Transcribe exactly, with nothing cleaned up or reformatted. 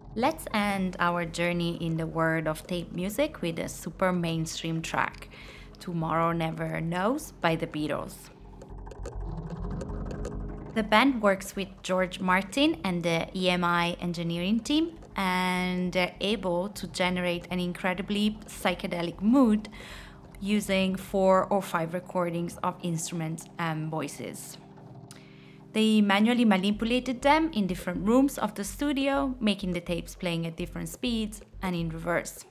Let's end our journey in the world of tape music with a super mainstream track, Tomorrow Never Knows by the Beatles. The band works with George Martin and the E M I engineering team, and they're able to generate an incredibly psychedelic mood using four or five recordings of instruments and voices. They manually manipulated them in different rooms of the studio, making the tapes playing at different speeds and in reverse.